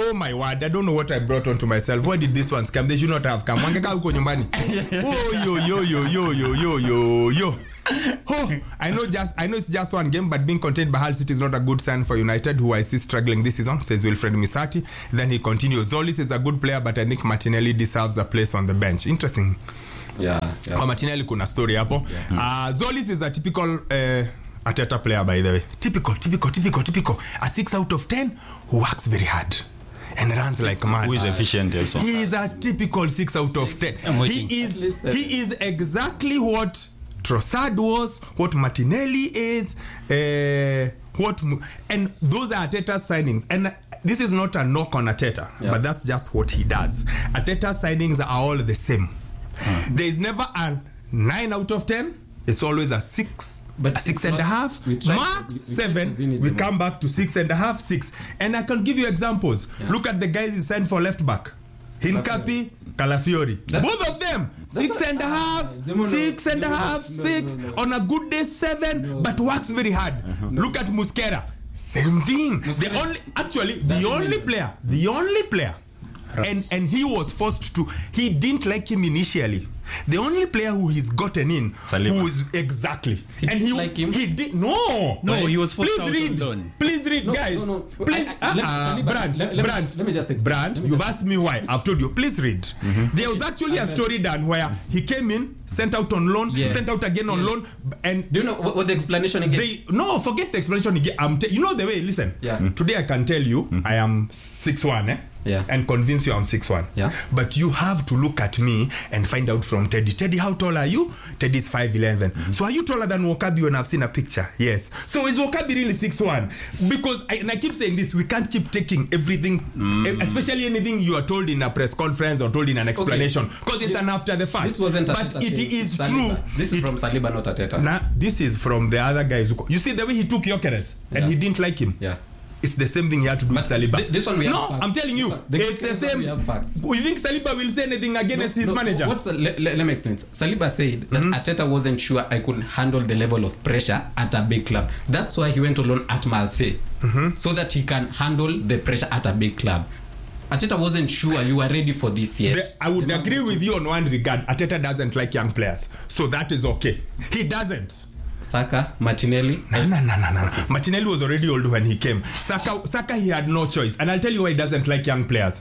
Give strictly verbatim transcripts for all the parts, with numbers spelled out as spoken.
Oh my word, I don't know what I brought onto myself. Why did this one come? They should not have come. Wangeka huko nyumbani. Oh yo yo yo yo yo yo yo yo. Oh, I know just I know it's just one game, but being contained by Hull City is not a good sign for United, who I see struggling this season, says Wilfred Misati. Then he continues. Zolis is a good player, but I think Martinelli deserves a place on the bench. Interesting. Yeah. yeah. Kwa Martinelli kuna story hapo. Yeah. Uh, Zolis is a typical uh, Arteta player, by the way. Typical, typical, typical, typical. A six out of ten who works very hard and runs like a man. Who is efficient also. He is a typical six out of ten. He is he is exactly what Trossard was, what Martinelli is, uh, what and those are Arteta's signings. And this is not a knock on Arteta, yeah. but that's just what he does. Arteta's signings are all the same. Hmm. There is never a nine out of ten. It's always a six. But a six and a half, max seven, we, we come back to six and a half, six. And I can give you examples. Yeah. Look at the guys he sent for left back. Hincapi, Calafiori. That's, both of them, six a, and a half, uh, six and a half, no, six. No, no, no. On a good day, seven, no. but works very hard. Uh-huh. No. Look at Mosquera. Same thing. Mosquera. The only, actually, the only player, the only player, and, and he was forced to, he didn't like him initially. The only player who he's gotten in, Saliba. Who is exactly, he and he like him? he did no no Wait, he was forced please out read on please read no, guys no, no. please I, I, uh, Saliba, Brand let, let Brand me just, let me just Brand you've asked me why. I've told you, please read. Mm-hmm. There was actually a story done where he came in, sent out on loan, yes. sent out again on yes. loan, and do you know what, what the explanation again? They no forget the explanation again. I'm te- you know the way. Listen, yeah. mm-hmm. today I can tell you mm-hmm. I am six one, eh? Yeah. and convince you I'm six one. Yeah. But you have to look at me and find out from Teddy. Teddy, how tall are you? Teddy is five eleven. Mm-hmm. So are you taller than Wakabi when I've seen a picture? Yes. So is Wakabi really six one? Because, I, and I keep saying this, we can't keep taking everything, mm. especially anything you are told in a press conference or told in an explanation, because okay. it's this, an after the fact. This wasn't but Ateta it is Saliba. true. This is it, from Saliba, not Ateta. Nah, this is from the other guys. Who, you see the way he took Gyökeres and yeah. he didn't like him. Yeah. It's the same thing he had to do but with Saliba. Th- this one we have no, facts. I'm telling you, the it's the same. We have facts. You think Saliba will say anything against no, his no, manager? What's the, let, let, let me explain. Saliba said that mm-hmm. Arteta wasn't sure I could handle the level of pressure at a big club. That's why he went alone at Marseille, mm-hmm. so that he can handle the pressure at a big club. Arteta wasn't sure you are ready for this yet. The, I would the agree with you on one regard. Arteta doesn't like young players, so that is okay. He doesn't. Saka, Martinelli. No, no, no, no, no. Martinelli was already old when he came. Saka, Saka, he had no choice. And I'll tell you why he doesn't like young players.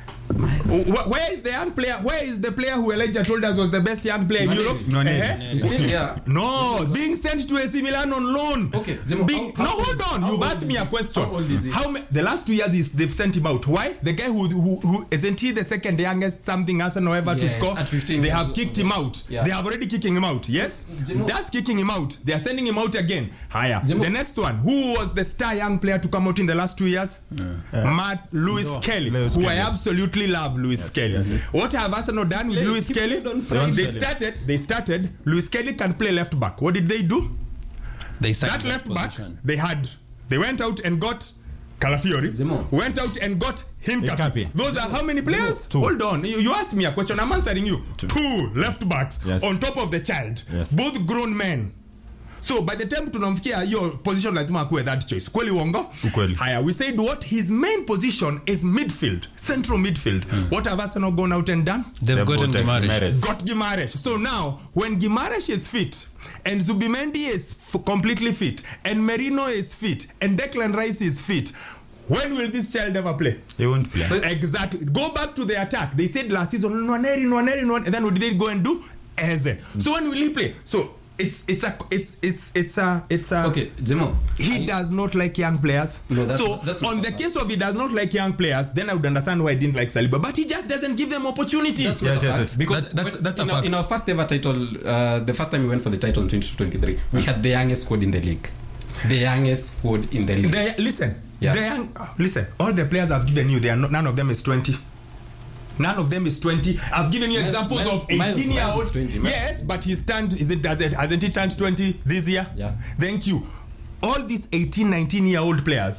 Where is the young player? Where is the player who Elijah told us was the best young player in Europe? No, no, uh-huh. He's still here. No, being sent to A C Milan on loan. Okay, Zemo, Being, how, no, how hold on. You've asked me a question. How old is he? How ma- the last two years is they've sent him out. Why? The guy who who, who isn't he the second youngest something Arsenal ever yes, to score? At fifteen they have years kicked him out. Yeah. They have already kicking him out. Yes, Zemo. That's kicking him out. They are sending him out again. Higher. Zemo. The next one. Who was the star young player to come out in the last two years? Yeah. Uh, Matt Lewis no. Kelly, Lewis who Kelly. I absolutely love. Lewis yes. Kelly. Yes. What have Arsenal done with Lewis Kelly? They started. They started. Lewis Kelly can play left back. What did they do? They that left position. back. They had. They went out and got Calafiori. Zemo. Went out and got Hincapi. Those are how many players? Two. Hold on. You, you asked me a question. I'm answering you. Two, Two left backs yes. on top of the child. Yes. Both grown men. So by the time tunamfikia your position lazima akuwe that choice. Kweli uongo? Ukweli. Haya, we said what his main position is midfield, central midfield. Hmm. What have Arsenal gone out and done? They've, They've gotten Guimaraes. Got Guimaraes. So now when Guimaraes is fit and Zubimendi is f- completely fit and Merino is fit and Declan Rice is fit, when will this child ever play? He won't play. So exactly. Go back to the attack. They said last season, Nwaneri, Nwaneri, Nwaneri, and then what did they go and do? Eze. Hmm. So when will he play? So It's it's a it's it's it's a it's a okay, Zemo. He I, does not like young players. No, that's, so that's on the case of he does not like young players, then I would understand why he didn't like Saliba. But he just doesn't give them opportunity. That's yes, yes, yes. Because that, that's that's in a our, fact. In our first ever title, uh, the first time we went for the title in twenty twenty-three, mm. we had the youngest squad in the league. The youngest squad in the league. The, listen, yeah. the young, listen. All the players I've given you, they are not, none of them is twenty. None of them is twenty. I've given you Miles, examples Miles, of eighteen year old. Yes, but he's turned. Is it? Does it? Hasn't he turned twenty this year? Yeah. Thank you. All these eighteen, nineteen year old players,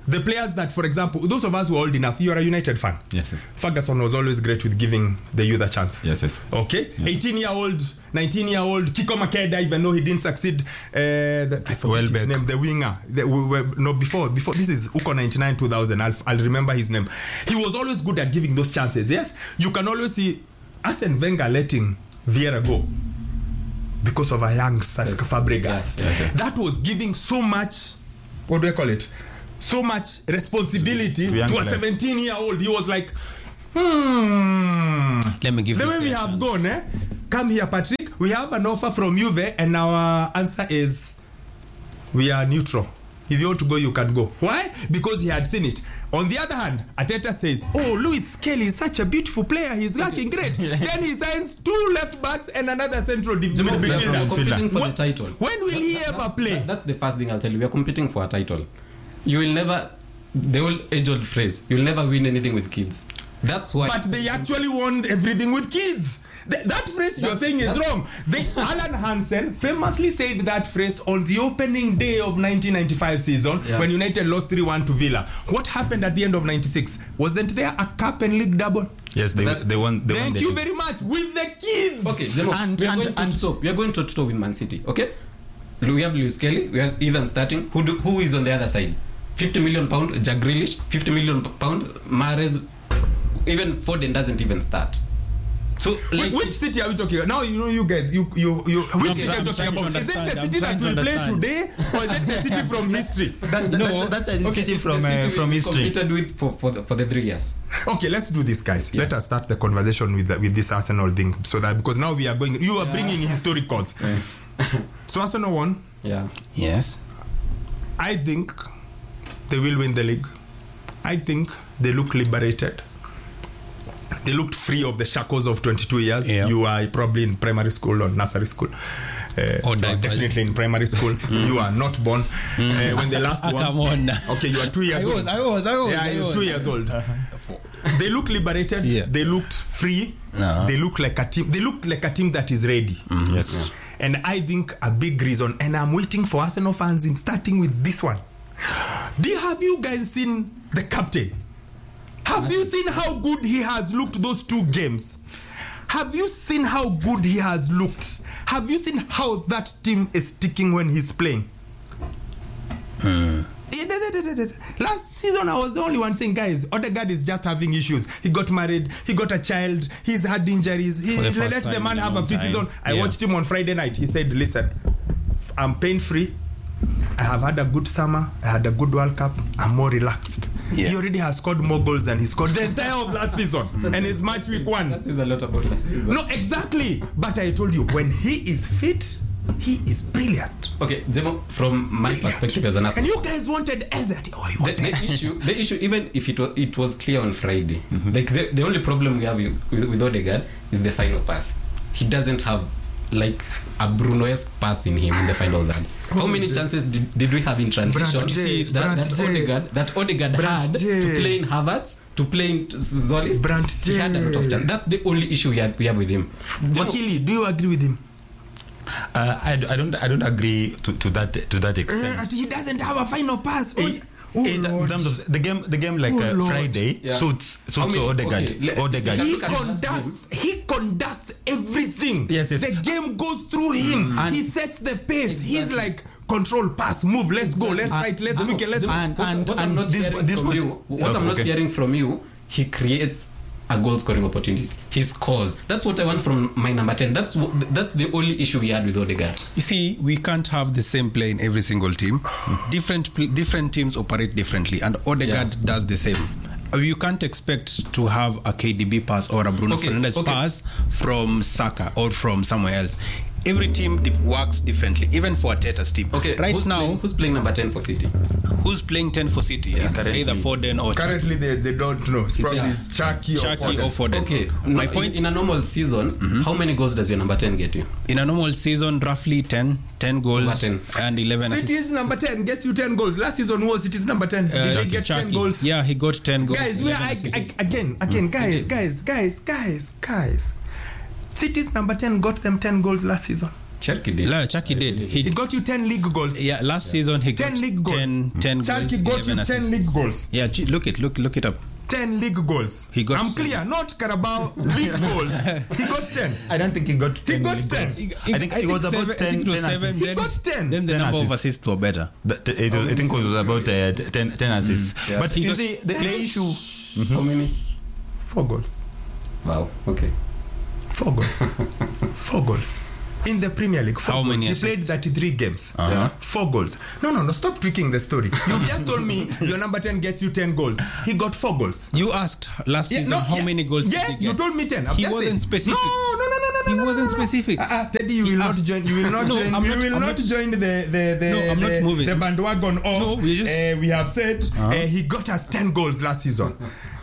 the players that, for example, those of us who are old enough, you are a United fan. Yes, yes. Ferguson was always great with giving the youth a chance. Yes, yes. Okay? eighteen-year-old, nineteen-year-old, Kiko Makeda, even though he didn't succeed, uh, the, I forget Welbeck. his name, the winger. The, we, we, no, before, before, this is Uko ninety-nine two thousand, I'll, I'll remember his name. He was always good at giving those chances, yes? You can always see Arsene Wenger letting Vieira go because of a young Cesc Fabregas. Yeah, yeah, yeah. That was giving so much, what do I call it? So much responsibility To young to a players. seventeen-year-old. He was like, hmm. Let me give The this way we guy a have chance. gone, eh? Come here, Patrick. We have an offer from Juve, and our answer is we are neutral. If you want to go, you can go. Why? Because he had seen it. On the other hand, Arteta says, oh, Luis Skelly is such a beautiful player. He's working great. Then he signs two left backs and another central div- We're midfielder. competing for the What- title. When will he That- ever that- play? that- that's the first thing I'll tell you. We are competing for a title. You will never, the old age-old phrase, you'll never win anything with kids. That's why. But they actually won everything with kids. Th- that phrase you're saying is wrong. They, Alan Hansen famously said that phrase on the opening day of nineteen ninety-five season Yeah. when United lost three one to Villa. What happened at the end of ninety-six? Wasn't there a cup and league double? Yes, they That- they won. They Thank won the you league. very much. With the kids. Okay, Zemo, And- we are and- going and- to toe. We are going to toe with Man City. Okay, we have Luis Kelly. We have Ethan starting. Who do, who is on the other side? Fifty million pound. Jack Grealish. Fifty million pound. Mahrez. Even Foden doesn't even start. So Wh- like, which city are we talking about? Now you know you guys. You you you. Which I'm city trying- are you I'm talking trying to about? Is it the understand. city I'm that trying will to play understand. today, or is it the city from history? That, that, No. that's, that's a okay, city it's from the uh, city from we history. competed with for for the, for the three years. Okay, let's do this, guys. Yeah. Let us start the conversation with the, with this Arsenal thing, so that because now we are going. You are bringing historicals. So Arsenal won. Yeah. Yes. I think they will win the league. I think they look liberated. They looked free of the shackles of twenty-two years. Yeah. You are probably in primary school or nursery school. Uh, Or you are diapers. definitely in primary school. You are not born. Uh, when the last Ah, one. come on. Okay, you are two years I old. was, I was, I was. Yeah, I you're was. two years old. They look liberated. Yeah. They looked free. Uh-huh. They look like a team. They look like a team that is ready. Yes. And I think a big reason, and I'm waiting for Arsenal fans in starting with this one. Do you, have you guys seen the captain? Have you seen how good he has looked those two games? Have you seen how good he has looked? Have you seen how that team is sticking when he's playing? Last season, I was the only one saying, guys, Odegaard is just having issues. He got married, he got a child, he's had injuries. He, For the first let the time man in a have a long free time. season. I Yeah. watched him on Friday night. He said, listen, I'm pain free. I have had a good summer. I had a good World Cup. I'm more relaxed. Yeah. He already has scored more goals than he scored the entire of last season. And it's match week one. That says a lot about last season. No, exactly. But I told you, when he is fit, he is brilliant. Okay, Zemo, from my perspective as an And Arsenal, you guys wanted Eze. Oh, you the, wanted the issue, the issue, even if it was it was clear on Friday, like the, the only problem we have with, with, with Odegaard is the final pass. He doesn't have like a Bruno-esque pass in him in the final third. How many chances did, did we have in transition? Brand J, that, Brand that J. Odegaard, that Odegaard Brand had J. to play in Havertz, to play in Zolis. Brand He had a lot of J. chance. That's the only issue we have, we have with him. Wakili, do you agree with him? Uh, I, d- I don't I don't agree to, to that to that Uh, extent. he doesn't have a final pass. Oh, In, oh, in Lord. terms of the game, the game like Oh, uh, Lord. Friday Yeah. suits How suits many- Odegaard. okay, let- Odegaard. let- He Look at that conducts. He conducts everything. Yes, yes. The game goes through him. And- he sets the pace. He's Exactly. like control, pass, move. Let's go. Let's And- right. Let's Zemo, quick. Let's. Zemo, And- what, and- what I'm and not this- hearing this from was- you, what Oh, I'm not okay. hearing from you, he creates a goal scoring opportunity. He scores. That's what I want from my number ten. That's what, that's the only issue we had with Odegaard. You see, we can't have the same play in every single team. Different pl- different teams operate differently, and Odegaard Yeah. does the same. Uh, You can't expect to have a K D B pass or a Bruno Okay, Fernandes okay. pass from Saka or from somewhere else. Every team di- works differently, even for Arteta's team. Okay, right who's now, playing, who's playing number ten for City? who's playing ten for City? It's currently. either Foden or Currently, they, they don't know. It's probably a- it's Chucky or Chucky Foden. or Foden. Okay, My no, point in, in a normal season, how many goals does your number ten get you? in a normal season, roughly ten, ten goals Over ten. and eleven assists. City's number ten gets you ten goals. Last season was City's number ten. Uh, Did they get ten Chucky. goals? Yeah, he got ten goals. Guys, we are eleven I, assists. I, again, again, guys, Okay. guys, guys, guys, guys. City's number ten got them ten goals last season. Cherki did. La, Chucky did. He He, got you ten league goals. yeah, last season he ten got league goals. ten, ten Chalky goals, got you eleven ten assists. league goals. Yeah, gee, look it, look, look it up. ten league goals. He got- I'm clear, not Carabao league goals. He got ten. I don't think he got He ten got league ten. goals. He- I think it was about seven, I ten, think it was ten seven, assists. He then, got ten. then the ten number of assists. assists were better. That- it was- I think it was about uh, ten, ten assists. Yeah. But He you got- see, the, the issue. How many? Four goals. Wow. Okay. Four goals. Four goals. In the Premier League, four How goals. many He assists? played thirty-three games. Uh-huh. Four goals. No, no, no. Stop tweaking the story. You've just told me your number ten gets you ten goals. He got four goals. You asked last Yeah, season no, how yeah. many goals Yes, did he you get? told me ten. I've He just wasn't said- specific. No, no, no, no, no. He no, wasn't no, no, no. specific. Uh-uh, Teddy, you will not asked- join. You will not No, join. I'm you not- will I'm not, not- join the the the, No, I'm the, not moving. the bandwagon of. No, we just- uh, we have said uh, he got us ten goals last season.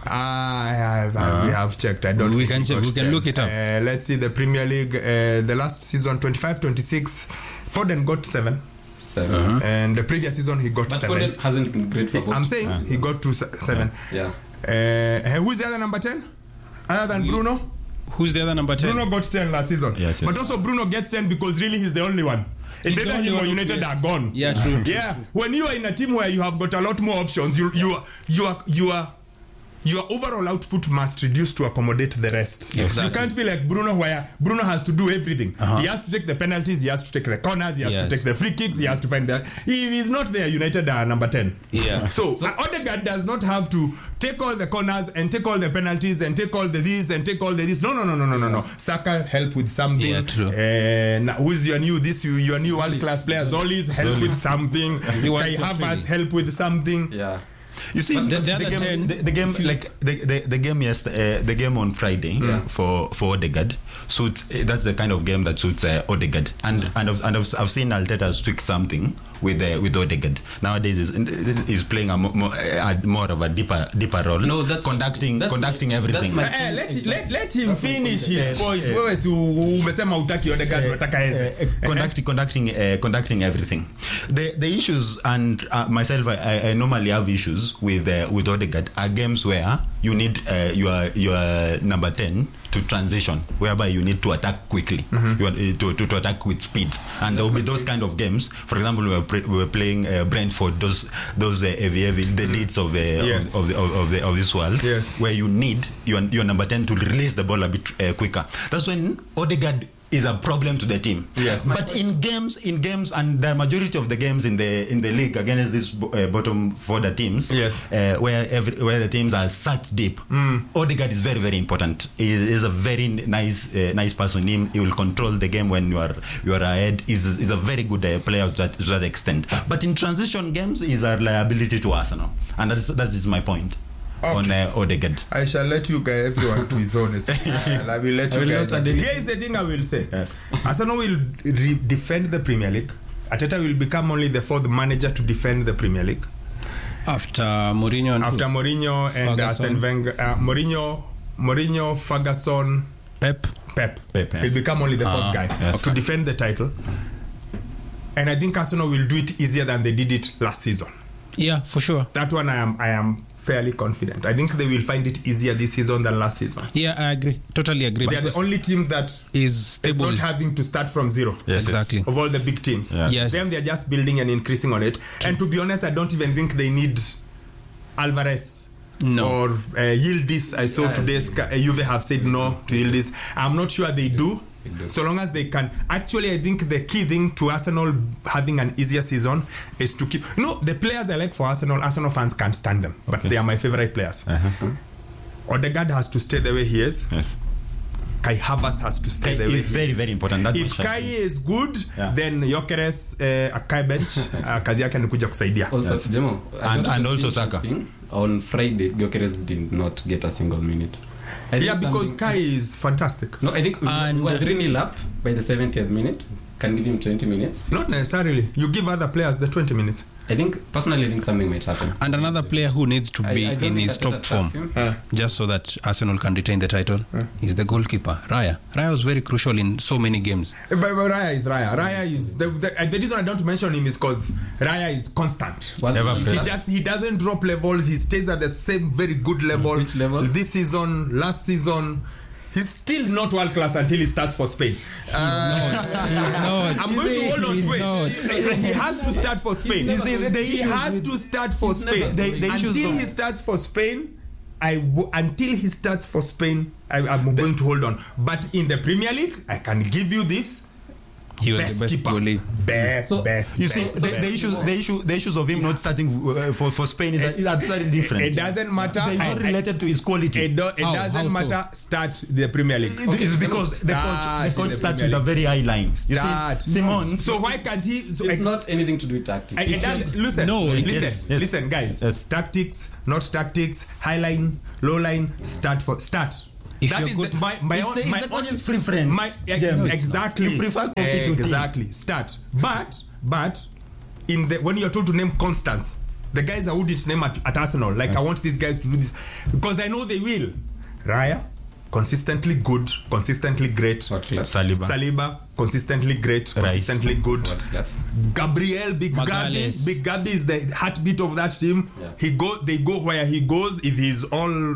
Ah, I have, uh, we have checked. I don't. We think can he check- got we can ten. look it up. Uh, let's see the Premier League. Uh, the last season, twenty-five twenty-six, Foden got seven, Seven. and the previous season he got But seven. Foden hasn't been great for both. I'm saying he got to se- seven. Yeah. Uh, who's the other number ten? Other than Bruno? Who's the other number ten? Bruno got ten last season. Yes, yes. But also Bruno gets ten because really he's the only one. It's He's the either only him or one who United plays. are gone. Yeah, true. true, Yeah. true. When you are in a team where you have got a lot more options, you you are you are you are your overall output must reduce to accommodate the rest. Exactly. You can't be like Bruno where Bruno has to do everything. He has to take the penalties, he has to take the corners, he has Yes. to take the free kicks, he has to find the... If he's not there, United are number ten. Yeah. So, so Odegaard does not have to take all the corners and take all the penalties and take all the this and take all the this. No, no, no, no, no, no, no. Saka help with something. Yeah, true. And who's your new this your new world class player? Zolis help with something. Is he world Kai class Havertz really? help with something. Yeah. You see, But the, the- the other game, ten, the, the game, like the, the, the game, yes, uh, the game on Friday Yeah. for for Odegaard suits. Uh, that's the kind of game that suits uh, Odegaard, and and I've, and I've, I've seen Arteta tweak something with uh, with Odegaard. Nowadays, he's, he's playing a more, more, uh, more of a deeper deeper role. No, that's conducting that's conducting my- everything. that's Eh, my- eh, let, Exactly. let, let him That's my finish point. his Yes, point. yes. Wewe si u- umesema utaki Odegaard unataka eze. uh, conducting conducting uh, conducting everything. The the issues, and uh, myself, I, I- I normally have issues with uh, with Odegaard are games where you need uh, your your number ten to transition, whereby you need to attack quickly, you want, uh, to, to to attack with speed, and there will be those kind of games. For example, we were, pre- we were playing uh, Brentford, those those uh, heavy heavy the leads of the Yes. of, of the of, of the of this world, Yes. where you need your your number ten to release the ball a bit uh, quicker. That's when Odegaard is a problem to the team. Yes. But in games, in games, and the majority of the games in the in the league against these uh, bottom further teams, Yes. uh, where every, where the teams are sat deep, mm. Odegaard is very very important. He is a very nice uh, nice person. Him, he will control the game when you are you are ahead. Is is a very good uh, player to that, to that extent. But in transition games, is a liability to Arsenal, and that is that is my point. Okay. On uh, Odegaard. I shall let you guys, everyone to his own. It's, I will let I you will guys. not add Here is the thing I will say. Yes. Arsenal will re- defend the Premier League. Arteta will become only the fourth manager to defend the Premier League. After Mourinho and After Mourinho and Ferguson. Arsene Wenger. Uh, Mourinho, Mourinho, Ferguson, Pep. Pep. Pep, yes. He'll become only the fourth Ah, guy yes. to defend the title. And I think Arsenal will do it easier than they did it last season. Yeah, for sure. That one I am I am fairly confident. I think they will find it easier this season than last season. Yeah, I agree. Totally agree. They are the Because only team that is is stable. not having to start from zero. Yes, exactly. Of all the big teams. Yeah. Yes. Them, they're just building and increasing on it. And to be honest, I don't even think they need Alvarez. No. Or uh, Yildiz. I saw Yeah, today Ska- uh, Juve have said no to Yildiz. I'm not sure they do. They do. So long as they can. Actually, I think the key thing to Arsenal having an easier season is to keep. You know, the players I like for Arsenal, Arsenal fans can't stand them. But they are my favorite players. Uh-huh. Odegaard has to stay the way he is. Yes. Kai Havertz has to stay the way It's he very is. very important. That's If my Kai shot. is good, Yeah. then Gyökeres uh, akae bench, uh, kazi yake ni kuja kusaidia. Also, Yes. Jemo, I And- thought it and was also Saka. interesting. On Friday, Gyökeres did not get a single minute. I think Yeah, because something- Kai is fantastic. No, I think we And- were three nil up by the seventieth minute. Can give him twenty minutes. Not necessarily. You give other players the twenty minutes. I think, personally, I think something might happen. And another player who needs to I- be I don't in think his Arteta top form, trusts him. Uh, just so that Arsenal can retain the title, is the goalkeeper, Raya. Raya was very crucial in so many games. but, but Raya is Raya. Raya is the, the, the reason I don't mention him is because Raya is constant. What Never he played. He does- just he doesn't drop levels. He stays at the same very good level. Which level? This season, last season, He's still not world class until he starts for Spain. Uh, I'm going to hold on to it. He has to start for Spain. You see, the, the He has to start for Spain. The- the issues until of- he starts for Spain, I w- until he starts for Spain, I, I'm going to hold on. But in the Premier League, I can give you this. He was Best the best keeper. goalie. Best, So- best. You see, best, the, best. the issue, the issue, the issues of him not starting uh, for, for Spain is, is absolutely different. It doesn't matter. It's not I- related to his quality. It, do, it How- doesn't how so? matter. Start the Premier League. It is because the Start coach, the in coach the starts Premier with a very high line. You Start. see, Simon. So why can't he? So It's I- not anything to do with tactics. I- it does, listen, No, it listen, is. Yes. listen, guys. Yes. Tactics, not tactics. High line, low line. Start for start. If That you're is good- the, my my It's own the- it's my the own coach's preference. My ex- Yeah, no, it's exactly. not. You prefer coffee to tea. exactly. Start, but but in the when you're told to name Constance, the guys I wouldn't name at, at Arsenal. Like I want these guys to do this because I know they will. Raya, consistently good, consistently great. What class? Saliba. Saliba, consistently great, consistently good. What class? Gabriel, Big Gabi, Magalhaes. Big Gabi is the heartbeat of that team. Yeah. He go, they go where he goes. If he's all,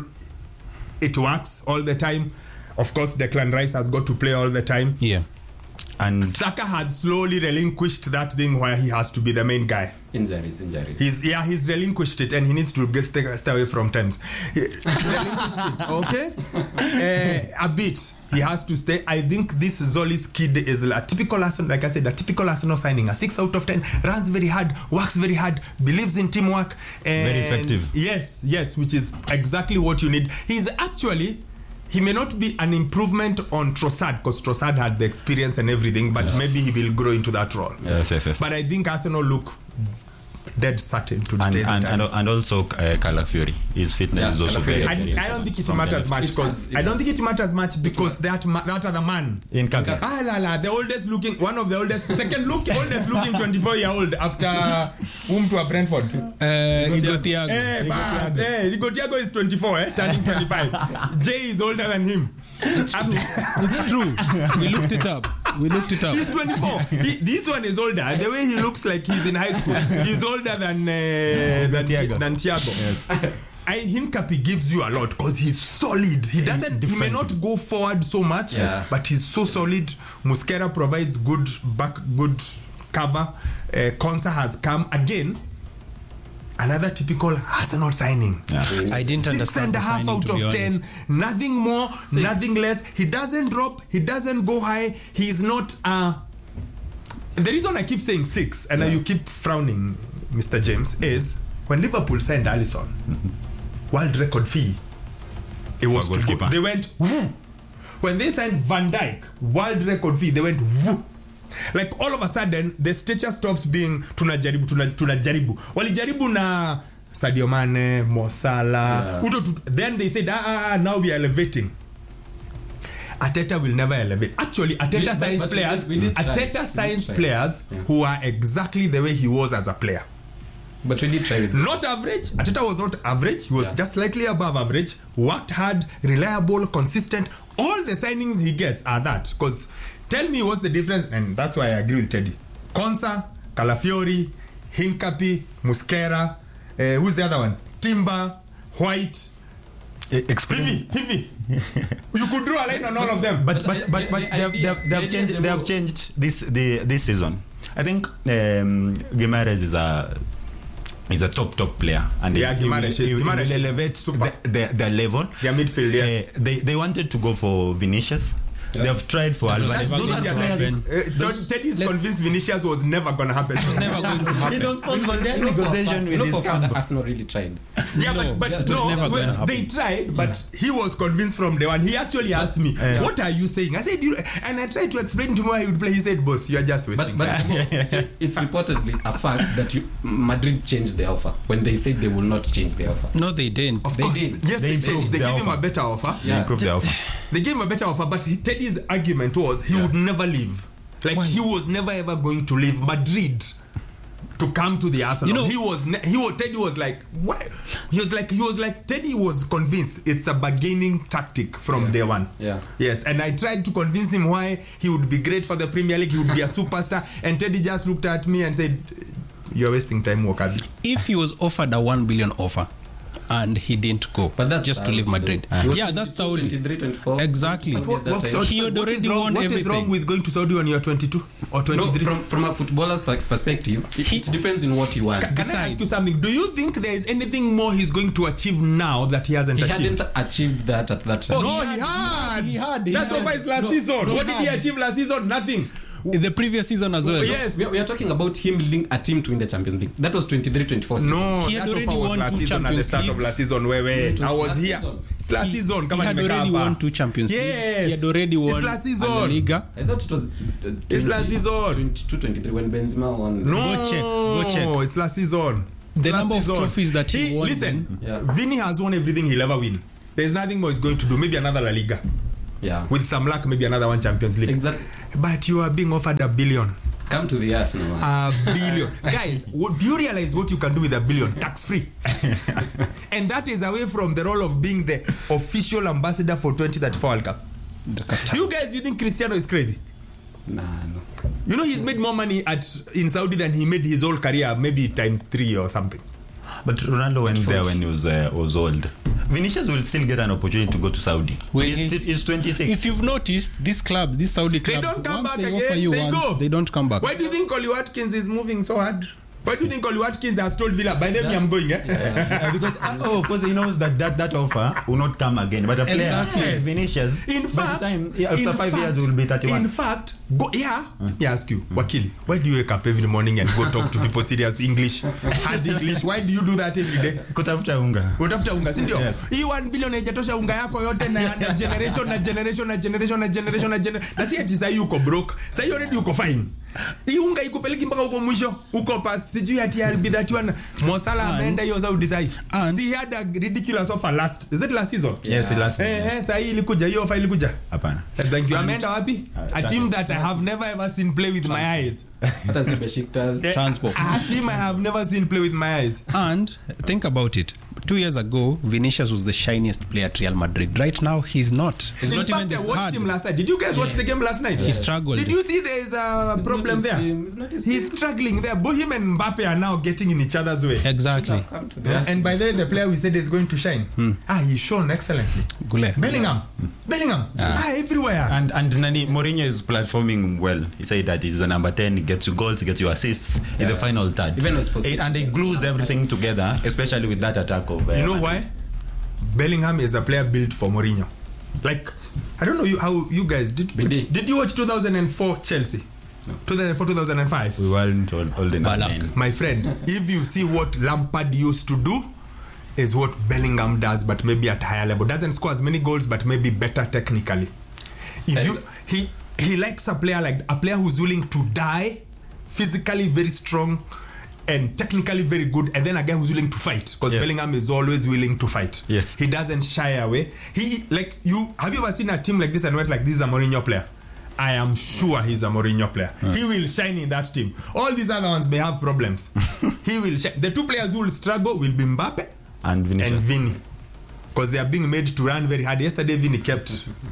it works all the time. Of course, Declan Rice has got to play all the time. Yeah. And Saka has slowly relinquished that thing where he has to be the main guy. Injuries, injuries. He's yeah, he's relinquished it, and he needs to get stay, stay away from times. He relinquished it, okay? Uh, a bit. He has to stay. I think this Zoli's kid is a typical Arsenal, like I said, a typical Arsenal signing. A six out of ten, runs very hard, works very hard, believes in teamwork. And Very effective. Yes, yes, which is exactly what you need. He's actually. He may not be an improvement on Trossard because Trossard had the experience and everything, but yeah. maybe he will grow into that role. yes, yes, yes. But I think Arsenal look dead certain to and, retain and, the and, title. and also uh, Calafiori, his fitness Yeah, is also Calafiori. very. I, just, I don't think it matters much It because does, it I don't does. think it matters much because that ma- that other man. in Kaka. Ah la la, the oldest looking, one of the oldest, second look, oldest looking twenty-four year old after whom to a Brentford. Uh, Igor Thiago. Eh, Bas, eh, Rigo Thiago is twenty-four, eh, turning twenty-five. Jay is older than him. It's true. We looked it up. We looked it up. He's twenty-four. He, this one is older. The way he looks like he's in high school. He's older than uh, than Thiago. Than Thiago. I Hincapi gives you a lot because he's solid. He doesn't. He may not go forward so much, Yeah. but he's so solid. Musquera provides good back, good cover. Uh, Konsa has come again. Another typical Arsenal signing. Yeah. I didn't Six understand and a the half signing, out to of be ten. honest. Nothing more, nothing less. He doesn't drop. He doesn't go high. He's not. Uh, the reason I keep saying six, and yeah. you keep frowning, Mister James, is when Liverpool signed Alisson, world record fee. It was For to go. goalkeeper. They went woo. When they signed Van Dijk, world record fee. They went woo. Like all of a sudden the stature stops being tunajaribu tuna, tunajaribu walijaribu na Sadio Mane, Mo Salah, yeah. Then they said ah, ah now we are elevating. Ateta will never elevate. Actually Ateta We- signs but we players did- we did try. Ateta We did signs try. players Yeah. who are exactly the way he was as a player. But we did try with Not average. Ateta was not average. He was Yeah. just slightly above average. Worked hard, reliable, consistent. All the signings he gets are that. Because tell me what's the difference, and that's why I agree with Teddy. Konsa, Calafiori, Hincapi, Musquera, uh, who's the other one? Timber, White, Explain. Hivi, Hivi. You could draw a line on all of them. But But but the- but, but the they have, they have, they have idea- changed the they have move- changed this the this season. I think um, Guimaraes is a is a top top player, and Yeah, he, Guimaraes he, is- he, he will Guimaraes is elevate super. the, the, the level. Their midfield, yes. Uh, they they wanted to go for Vinicius. Yeah. They have tried for That was Alvarez. never Those going are to players. happen. Uh, Todd- Teddy's let's- convinced Vinicius was never going to happen. It's never going to happen. It was possible. They had You know for a negotiation fact- with you know his for a fact camp. that Arsenal really tried. Yeah, No, but, but that was no, never but gonna happen. they tried, but he was convinced from day one. He actually asked me, Yeah. "What are you saying?" I said, you, and I tried to explain to him why he would play. He said, "Boss, you are just But, wasting but time." see, it's reportedly a fact that you, Madrid changed their offer when they said they will not change their offer. No, they didn't. Of They course, did. yes, They they, improved changed. They their gave him a offer. better offer. They Yeah. improved their offer. They gave him a better offer, but he, Teddy's argument was he Yeah. would never leave. Like Why? he was never ever going to leave Madrid to come to the Arsenal. You know- he was ne- he was Teddy was like why? He was like he was like Teddy was convinced it's a bargaining tactic from Yeah. day one. Yeah. Yes, and I tried to convince him why he would be great for the Premier League. He would be a superstar, and Teddy just looked at me and said, "You're wasting time, Wakabi." If he was offered a one billion offer, and he didn't go. But that's just to leave Madrid. He was Yeah, that's Saudi. twenty-three, twenty-four Exactly. Saudi at that What, time. what, He had what is already wrong, won what is wrong everything. with going to Saudi when you're twenty-two or No, twenty-three? from from a footballer's pers- perspective, it, it depends on what he wants. Can I ask you something? Do you think there is anything more he's going to achieve now that he hasn't He achieved? hadn't achieved that at that time. no, he he had- had. he had, he That's had. over his last No, season. no, what he did he had. achieve last season? Nothing. In the previous season as well. Yes. We are, we are talking about him leading a team to win the Champions League. That was twenty-three twenty-four season. No, He had that already offer was won last two season at the Champions start of Leagues. last season where, where It was I was last here. season. It's last He- season. Come he on, had already Mekaba. won two Champions Leagues. Yes. He had already won It's last La season. Liga. I thought it was uh, It's last season. twenty-two twenty-three when Benzema won. No, Go check, go check. it's last season. It's The last number of season. trophies that he won Listen, then. Yeah. Vini has won everything he'll ever win. There's nothing more he's going to do. Maybe another La Liga. Yeah. With some luck, maybe another one Champions League. Exactly. But you are being offered a billion. Come to the Arsenal. man. A billion. Guys, what, do you realize what you can do with a billion? Tax free. And that is away from the role of being the official ambassador for twenty thirty-four World Cup. You guys, you think Cristiano is crazy? Nah, no. You know he's made more money at in Saudi than he made his whole career, maybe times three or something. But Ronaldo went there when he was uh, was old. Vinicius will still get an opportunity to go to Saudi. When he's, he- still, he's twenty-six. If you've noticed, these clubs, these Saudi They clubs, don't come once back they again. offer you They once, go. they don't come back. Why do you think Oli Watkins is moving so hard? Why do you think Oli Watkins has told Villa, by then I'm going, eh? Uh, because uh, oh, because he knows that, that that offer will not come again. But a player Exactly. like Vinicius, In by fact, the time yeah, after in five fact, years will be thirty-one. In fact, go yeah. Let me ask you, Wakili, why do you wake up every morning and go talk to people serious English, hard English? Why do you do that every day? Kutafuta unga. Utafuta unga, si ndio? Yes. Hii one billion haijatosha unga yako yote na na generation na generation na generation na generation na generation. Na si ati sasa uko broke. Sasa already uko fine. Hii unga ikupeleki mpaka uko mwisho. Uko past sijui ati I'll be that one. Mo Salah ameenda hiyo Saudi sai. and- See, he had a ridiculous offer last. Is it last season? Yes, the last. Eh eh, sasa hii ilikuja hiyo offer ilikuja. Hapana. Eh, Thank you. Ameenda wapi? A team that I have never ever seen play with my eyes. Hata si Besiktas. Eh, Transport. A team I have never seen play with my eyes. And think about it. Two years ago, Vinicius was the shiniest player at Real Madrid. Right now, he's not. He's In not fact, even I the watched hard. him last night. Did you guys watch the game last night? He struggled. Did you see there is a It's problem not his there? team. It's not his He's team. struggling there. Both him and Mbappe are now getting in each other's way. Exactly. Come to the Arsenal. And by the way, the player we said is going to shine. Ah, he's shown excellently. Goulet. Bellingham. Bellingham. Ah, everywhere. And and Nani Mourinho is platforming well. He said that he's a number ten, he gets you goals, he gets you assists in the final third. Even was possible. It- and he glues everything together, especially with that attack of. Uh, You know why? Bellingham is a player built for Mourinho. Like, I don't know you, how you guys did. We did. Did you watch two thousand four Chelsea? No. two thousand four, two thousand five. We weren't old, old enough Balak. then. My friend, if you see what Lampard used to do, is what Bellingham does, but maybe at higher level. Doesn't score as many goals, but maybe better technically. If And- you he he likes a player like a player who's willing to die, physically very strong, and technically very good, and then a guy who's willing to fight. Because Yes. Bellingham is always willing to fight. Yes. He doesn't shy away. He like you. Have you ever seen a team like this and went like, this is a Mourinho player? I am sure he's a Mourinho player. He will shine in that team. All these other ones may have problems. He will shine. The two players who will struggle will be Mbappe And Vinicius. and Vini, because they are being made to run very hard. Yesterday, Vini kept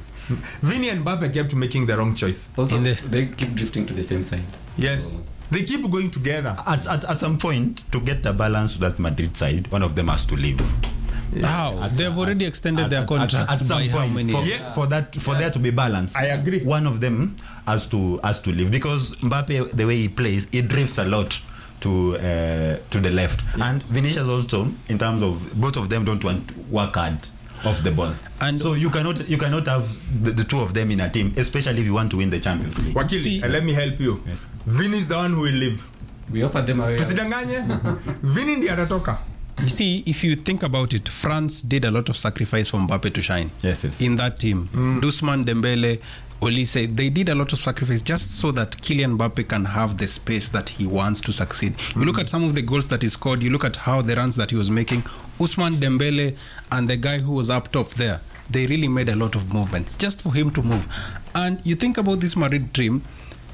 Vini and Mbappe kept making the wrong choice. Also, In the- they keep drifting to the same side. Yes, they keep going together. At, at, at some point, to get the balance to that Madrid side, one of them has to leave. How? At- They've already extended at- their at- contracts at, at some by how point, many for, years? Yeah. for that for there to be balance. I agree. One of them has to has to leave because Mbappe, the way he plays, he drifts a lot to uh, to the left, and Vinicius also, in terms of both of them don't want to work hard off the ball, And- so you cannot you cannot have the, the two of them in a team, especially if you want to win the Champions League. Wakili, See- and let me help you. Yes. Vini is the one who will leave. We offer them away. Tusidanganye. Vini ndiye atatoka. You see, if you think about it, France did a lot of sacrifice for Mbappe to shine. Yes, yes. In that team, Ousmane Dembele, Olise, they did a lot of sacrifice just so that Kylian Mbappe can have the space that he wants to succeed. You look at some of the goals that he scored, you look at how the runs that he was making, Ousmane Dembele and the guy who was up top there, they really made a lot of movements just for him to move. And you think about this Madrid team,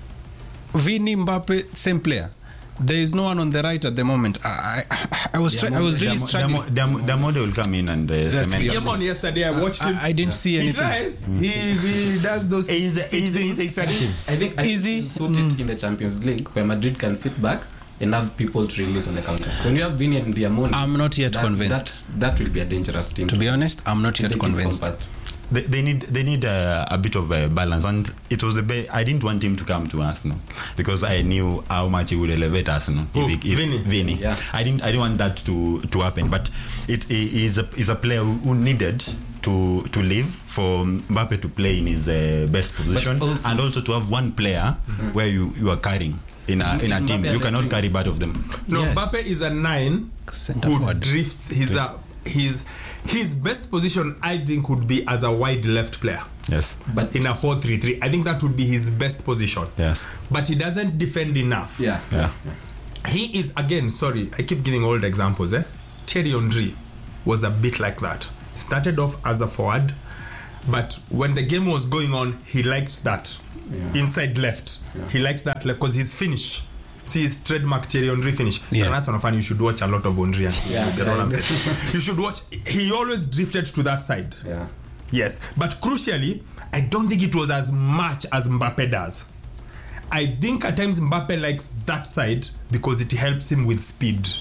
Vini, Mbappe, same player. There is no one on the right at the moment. I, I, I was try, I was really struggling. Damode will come in and uh, That's cement. the- Came on yesterday. I watched him. I, I didn't see he anything. tries. He, he does those. He's, he's, he's effective. I think I Easy. think sort it in the Champions League where Madrid can sit back enough people to release on the counter. When you have Vinny and Diamond, I'm not yet that, convinced. That, that will be a dangerous team. To be honest, I'm not yet They keep convinced. compact. They, they need they need uh, a bit of a balance, and it was a bit, I didn't want him to come to Arsenal because I knew how much he would elevate Arsenal. Who? If he- if Vinny? Vinny. Yeah. I didn't I didn't want that to, to happen, but it is a is a player who, who needed to to leave for Mbappe to play in his uh, best position, also- and also to have one player mm-hmm. where you, you are carrying in a, Is- in a is team. Mbappe You cannot electric? carry both of them. No, Yes. Mbappe is a nine Centre who forward. drifts. He's a his his best position, I think, would be as a wide left player. Yes. But In a four three three, I think that would be his best position. Yes. But he doesn't defend enough. yeah, Yeah. He is, again, sorry, I keep giving old examples. Eh? Thierry Henry was a bit like that. Started off as a forward, but when the game was going on, he liked that Yeah. inside left. Yeah. He liked that because his finish. See his trademark Thierry Henry finish. Yeah. And that's not fun. You should watch a lot of Henry. And Yeah, you get yeah. what I'm saying. You should watch. He always drifted to that side. yeah. Yes, but crucially, I don't think it was as much as Mbappe does. I think at times Mbappe likes that side because it helps him with speed.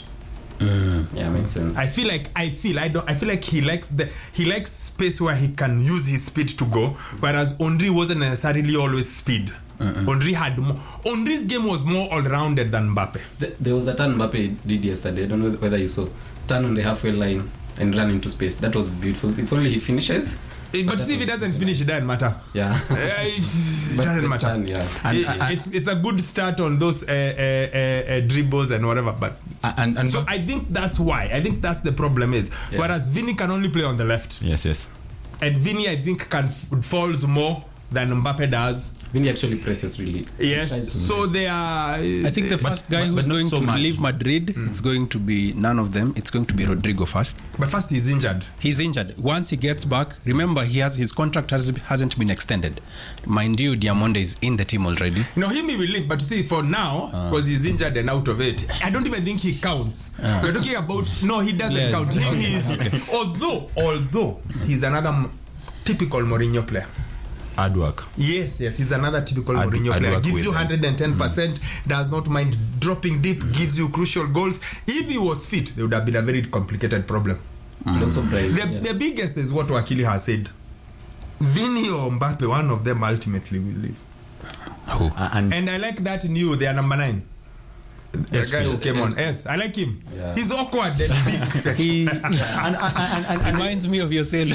Yeah, makes sense. I feel like I feel I don't I feel like he likes the he likes space where he can use his speed to go, whereas Henry wasn't necessarily always speed. Henry had more. Henry's game was more all-rounded than Mbappe. Th- there was a turn Mbappe did yesterday. I don't know whether you saw. Turn on the halfway line and run into space. That was beautiful. If only he finishes. Eh, But that see, if he was doesn't nice. finish, it doesn't matter. Yeah. Eh, It But doesn't the matter. turn, yeah. And- It- and- it's it's a good start on those uh, uh, uh, uh, dribbles and whatever, but And, and so I think that's why. I think that's the problem is. Yeah. Whereas Vinny can only play on the left, yes, yes. and Vinny I think can f- falls more than Mbappe does. Vinny actually presses really. He tries Yes, to so press. they are. I think the But- first guy but- who's but not going so to much. leave Madrid, it's going to be none of them. It's going to be Rodrigo first. But first he's injured. He's injured. Once he gets back, remember he has his contract has, hasn't been extended. Mind you, Diamonde is in the team already. You know, him he will leave, but see, for now, because he's injured and out of it, I don't even think he counts. We're talking about, no, he doesn't Yes. count. Him, he's, although, although, he's another m- typical Mourinho player. Hard work. Yes, yes, he's another typical I'd- Mourinho I'd player. work Gives with you him. one hundred ten percent, does not mind dropping deep, gives you crucial goals. If he was fit, there would have been a very complicated problem. Lots of drive. The, yeah. the biggest is what Wakili has said. Vinny or Mbappe, one of them ultimately will leave. Who? A- And, And I like that new, they are number nine. The Yes, guy who Phil. came Yes. on. Yes, I like him. Yeah. He's awkward and big. He and, and, and, and, and, reminds me of Yoselu.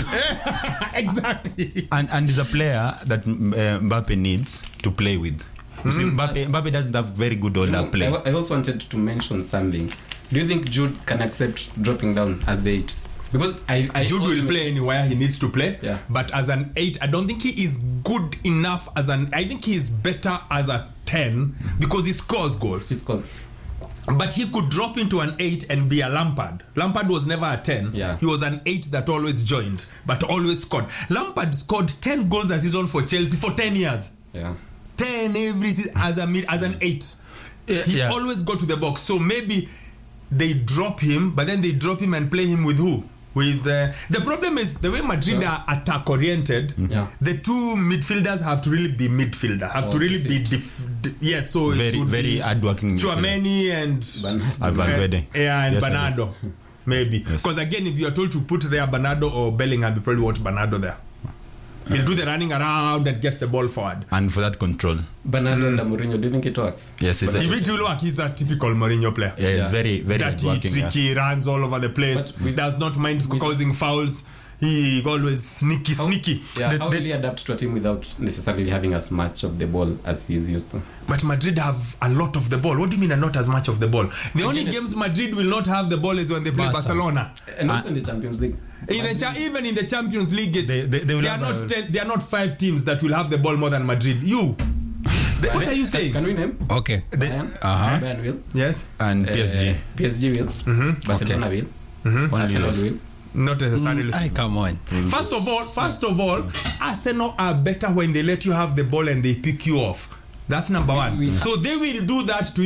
Exactly. and, and is a player that mm, uh, Mbappe needs to play with. You see, Mbappe, Mbappe doesn't have very good older I, play. I also wanted to mention something. Do you think Jude can accept dropping down as the eight? Because I, I Jude will ultimately- play anywhere he needs to play. Yeah. But as an eight, I don't think he is good enough as an. I think he is better as a ten because he scores goals. It's cause But he could drop into an eight and be a Lampard. Lampard was never a ten. Yeah. He was an eight that always joined, but always scored. Lampard scored ten goals a season for Chelsea for ten years. yeah. ten every season as a mid, as an eight. He yeah. always got to the box. So maybe they drop him, but then they drop him and play him with who? With uh, the problem is the way Madrid Yeah. are attack oriented. Yeah. The two midfielders have to really be midfielder. Have to really be Opposite. def- d- yes. So it Very, would very be hardworking midfielder. Chouameni and Bernardo. Uh, Valverde. yeah, and Yesterday. Bernardo. Maybe Yes. because again, if you are told to put there Bernardo or Bellingham, you probably want Bernardo there. He'll do the running around and get the ball forward. And for that control. Bernardo and Mourinho, do you think it works? Yes, it's a, He will work. He's a typical Mourinho player. yeah, it's very, very Dirty, hardworking. Yeah. tricky, runs all over the place. But with- does not mind causing fouls. He always sneaky, How- sneaky. Yeah, The- how the- will he adapt to a team without necessarily having as much of the ball as he's used to? but Madrid have a lot of the ball. What do you mean, a not as much of the ball? The only Again, games Madrid will not have the ball is when they play Barca. Barcelona. And also in the Champions League. In the cha- even in the Champions League, it's, They- they, they- they will are have not a- ten, they are not five teams that will have the ball more than Madrid. You, The- what are you saying? Can we name? Okay. Bayern? Uh-huh. Bayern will. Yes, And P S G. Uh, P S G will. Barcelona will. Only Arsenal loss. will. not necessarily. I come on. First of all, first of all, Arsenal are better when they let you have the ball and they pick you off. That's number one. we- So they will do that to you.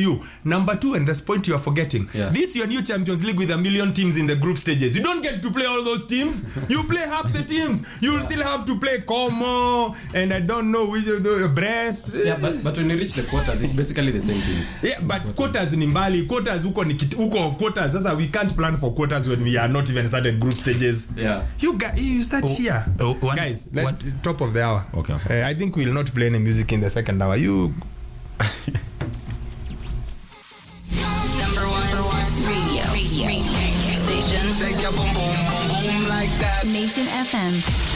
Number two, and this point you are forgetting, Yeah. this your new Champions League with a million teams in the group stages. You don't get to play all those teams. You play half the teams. You'll still have to play Como and I don't know which of the Brest. Yeah, but, but when you reach the quarters, it's basically the same teams. Yeah, but quarters ni mbali. Quarters huko ni kit- huko quarters. Sasa we can't plan for quarters when we are not even started group stages. Yeah. You guys, you start Oh, here. oh, one- Guys, let's what- top of the hour. Okay, okay. Uh, I think we'll not play any music in the second hour. You Number one radio, radio, radio station. Shake your boom boom boom boom like that. Nation F M.